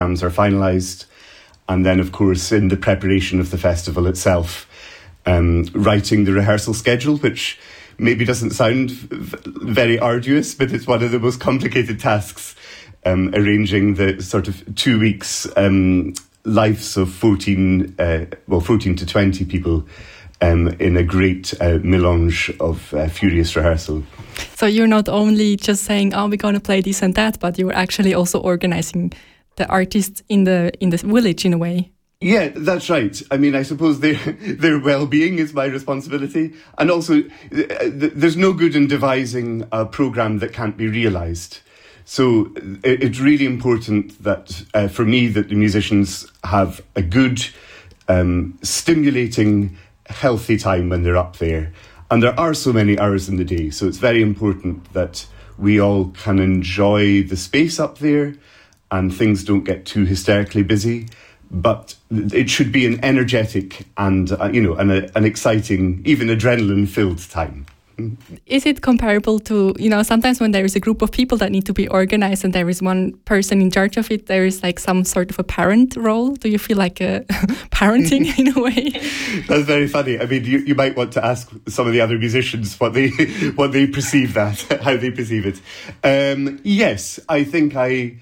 programs are finalised. And then, of course, in the preparation of the festival itself, writing the rehearsal schedule, which maybe doesn't sound very arduous, but it's one of the most complicated tasks, arranging the sort of 2 weeks lives of 14 to 20 people in a great melange of furious rehearsal. So you're not only just saying, "Oh, we're going to play this and that," but you're actually also organising the artists in the village in a way. Yeah, that's right. I mean, I suppose their well-being is my responsibility, and also there's no good in devising a programme that can't be realised. So it's really important that for me that the musicians have a good, stimulating, healthy time when they're up there. And there are so many hours in the day, so it's very important that we all can enjoy the space up there and things don't get too hysterically busy. But it should be an energetic and, an exciting, even adrenaline-filled time. Is it comparable to, sometimes when there is a group of people that need to be organized and there is one person in charge of it, there is like some sort of a parent role? Do you feel like parenting in a way? That's very funny. I mean, you might want to ask some of the other musicians what they perceive that, how they perceive it. Yes, I think I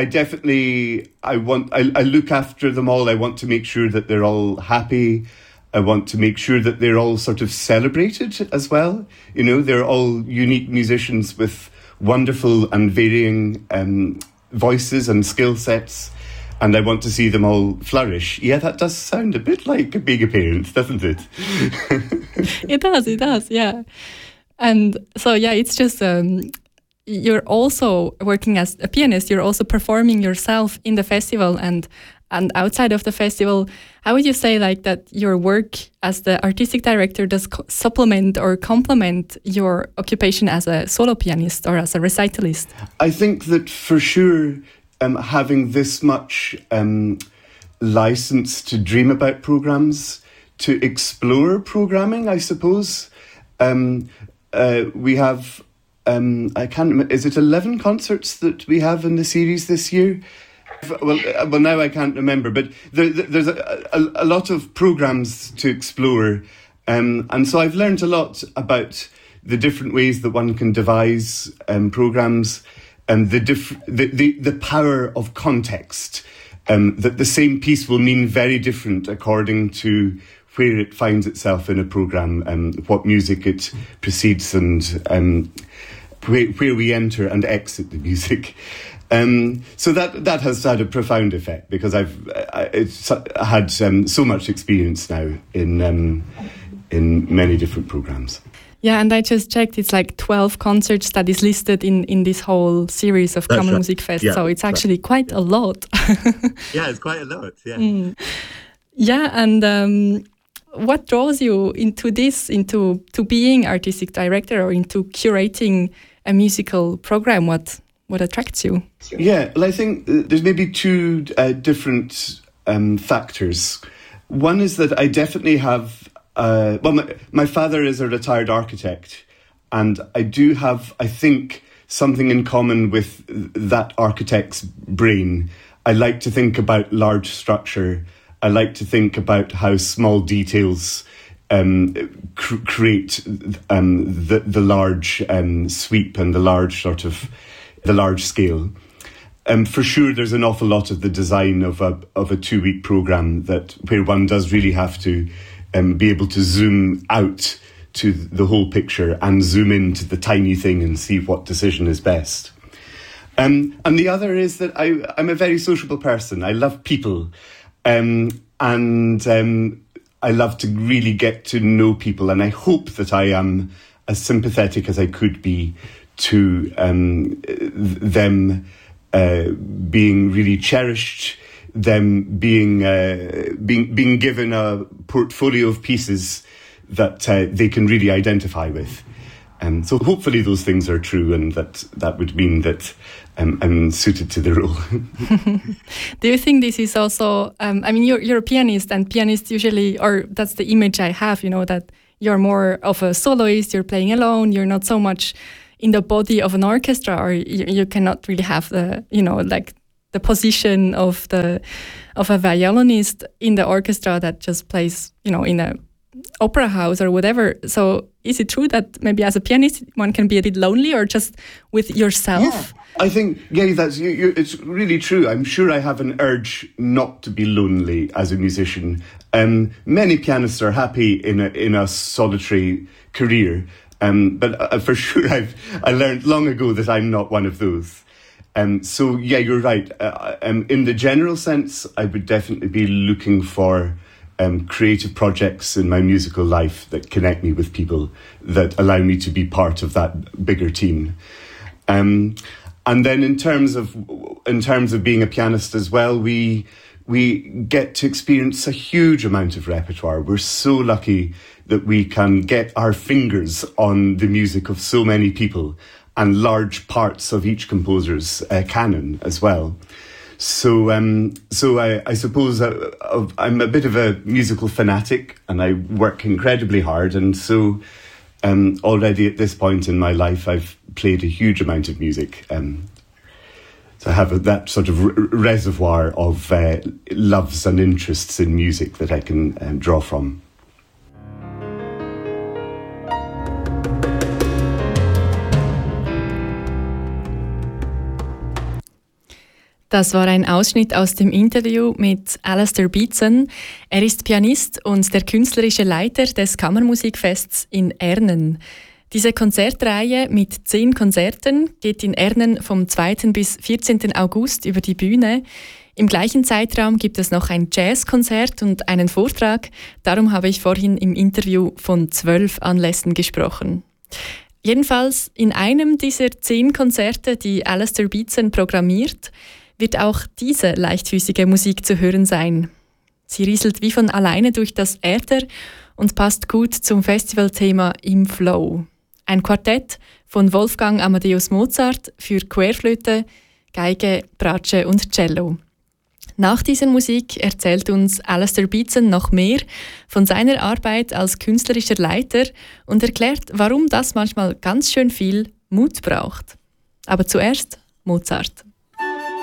look after them all. I want to make sure that they're all happy. I want to make sure that they're all sort of celebrated as well. They're all unique musicians with wonderful and varying voices and skill sets. And I want to see them all flourish. Yeah, that does sound a bit like being a parent, doesn't it? It does, yeah. And so, yeah, it's just... you're also working as a pianist, you're also performing yourself in the festival and outside of the festival. How would you say like that your work as the artistic director does supplement or complement your occupation as a solo pianist or as a recitalist? I think that for sure having this much license to dream about programs, to explore programming, I suppose. We have... I can't remember, is it 11 concerts that we have in the series this year? Well, now I can't remember, but there's a lot of programs to explore. And so I've learned a lot about the different ways that one can devise programs and the power of context. That the same piece will mean very different according to where it finds itself in a program, what music it precedes and where we enter and exit the music. So that has had a profound effect because I've had so much experience now in many different programs. Yeah, and I just checked, it's like 12 concerts that is listed in this whole series of Common Music Fest, so it's actually quite a lot. Yeah, it's quite a lot, yeah. Yeah, and what draws you into being artistic director or into curating a musical program? What attracts you? Yeah, well, I think there's maybe two different factors. One is that I definitely have... my father is a retired architect, and I do have, I think, something in common with that architect's brain. I like to think about large structure. I like to think about how small details create the large sweep and the large scale. For sure, there's an awful lot of the design of a 2-week program where one does really have to be able to zoom out to the whole picture and zoom into the tiny thing and see what decision is best. And the other is that I'm a very sociable person. I love people. And I love to really get to know people, and I hope that I am as sympathetic as I could be to them being really cherished, them being given a portfolio of pieces that they can really identify with. So hopefully those things are true, and that would mean that I'm suited to the role. Do you think this is also, you're a pianist, and pianists usually, or that's the image I have, that you're more of a soloist, you're playing alone, you're not so much in the body of an orchestra, or you cannot really have the the position of a violinist in the orchestra that just plays, in a opera house or whatever. So is it true that maybe as a pianist one can be a bit lonely, or just with yourself? Yeah. I think, that's it's really true. I'm sure I have an urge not to be lonely as a musician. Many pianists are happy in a solitary career, but for sure I learned long ago that I'm not one of those. So you're right. In the general sense, I would definitely be looking for creative projects in my musical life that connect me with people, that allow me to be part of that bigger team. And then in terms of being a pianist as well, we get to experience a huge amount of repertoire. We're so lucky that we can get our fingers on the music of so many people and large parts of each composer's canon as well. So I suppose I'm a bit of a musical fanatic, and I work incredibly hard. And so already at this point in my life, I've played a huge amount of music. So I have that sort of reservoir of loves and interests in music that I can draw from. Das war ein Ausschnitt aus dem Interview mit Alastair Beetson. Er ist Pianist und der künstlerische Leiter des Kammermusikfests in Ernen. Diese Konzertreihe mit 10 Konzerten geht in Ernen vom 2. bis 14. August über die Bühne. Im gleichen Zeitraum gibt es noch ein Jazzkonzert und einen Vortrag. Darum habe ich vorhin im Interview von 12 Anlässen gesprochen. Jedenfalls in einem dieser 10 Konzerte, die Alastair Beetson programmiert, wird auch diese leichtfüßige Musik zu hören sein. Sie rieselt wie von alleine durch das Äther und passt gut zum Festivalthema Im Flow. Ein Quartett von Wolfgang Amadeus Mozart für Querflöte, Geige, Bratsche und Cello. Nach dieser Musik erzählt uns Alastair Beetson noch mehr von seiner Arbeit als künstlerischer Leiter und erklärt, warum das manchmal ganz schön viel Mut braucht. Aber zuerst Mozart.